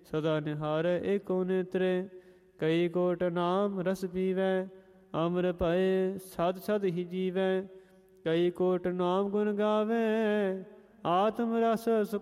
ਸਦਾ ਨਿਹਾਰੈ ਏਕੋ ਨੇਤਰੇ। ਕਈ ਕੋਟ ਨਾਮ ਰਸ ਪੀਵੈ, ਅਮਰ ਭਏ ਸਦ ਸਦ ਹੀ ਜੀਵੈ। ਕਈ ਕੋਟ ਨਾਮ ਗੁਣ ਗਾਵੈ, ਆਤਮ ਰਸ ਸੁਖ